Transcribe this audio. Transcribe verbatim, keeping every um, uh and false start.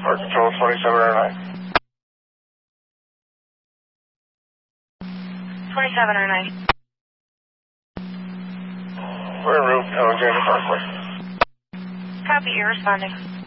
Park Control twenty-seven oh nine. twenty-seven oh nine. We're en route, Alexander Parkway. Copy, you're responding.